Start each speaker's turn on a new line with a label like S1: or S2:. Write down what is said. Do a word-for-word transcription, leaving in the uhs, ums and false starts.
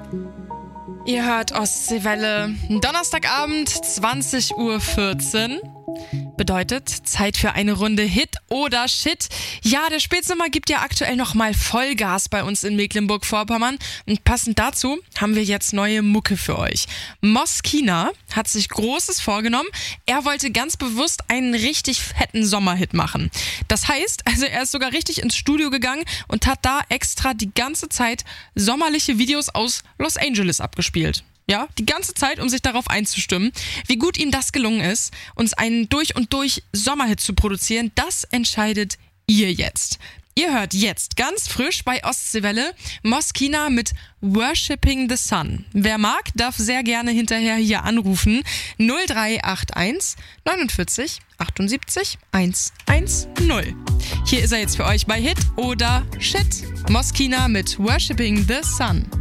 S1: Ihr hört Ostseewelle. Donnerstagabend, zwanzig Uhr vierzehn. Bedeutet, Zeit für eine Runde Hit oder Shit. Ja, der Spätsommer gibt ja aktuell nochmal Vollgas bei uns in Mecklenburg-Vorpommern. Und passend dazu haben wir jetzt neue Mucke für euch. Moskina hat sich Großes vorgenommen. Er wollte ganz bewusst einen richtig fetten Sommerhit machen. Das heißt, also er ist sogar richtig ins Studio gegangen und hat da extra die ganze Zeit sommerliche Videos aus Los Angeles abgespielt. Ja, die ganze Zeit, um sich darauf einzustimmen. Wie gut ihm das gelungen ist, uns einen durch und durch Sommerhit zu produzieren, das entscheidet ihr jetzt. Ihr hört jetzt ganz frisch bei Ostseewelle Moskina mit Worshipping the Sun. Wer mag, darf sehr gerne hinterher hier anrufen. null drei acht eins neunundvierzig achtundsiebzig hundertzehn. Hier ist er jetzt für euch bei Hit oder Shit. Moskina mit Worshipping the Sun.